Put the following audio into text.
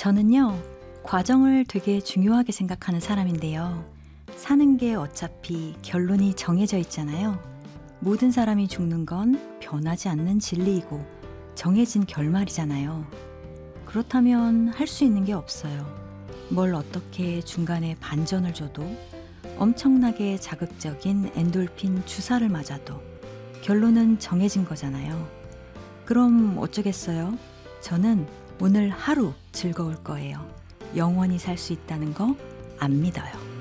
저는요, 과정을 되게 중요하게 생각하는 사람인데요. 사는 게 어차피 결론이 정해져 있잖아요. 모든 사람이 죽는 건 변하지 않는 진리이고 정해진 결말이잖아요. 그렇다면 할 수 있는 게 없어요. 뭘 어떻게 중간에 반전을 줘도 엄청나게 자극적인 엔돌핀 주사를 맞아도 결론은 정해진 거잖아요. 그럼 어쩌겠어요? 저는 오늘 하루 즐거울 거예요. 영원히 살 수 있다는 거 안 믿어요.